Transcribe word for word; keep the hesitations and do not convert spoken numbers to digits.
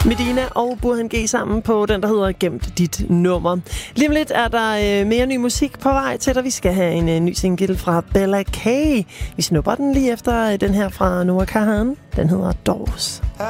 Medina og Burhan G sammen på den, der hedder Gemt dit nummer. Lige om lidt er der øh, mere ny musik på vej til dig. Vi skal have en øh, ny single fra Bella K. Vi snupper den lige efter øh, den her fra Noah Kahan. Den hedder Doors.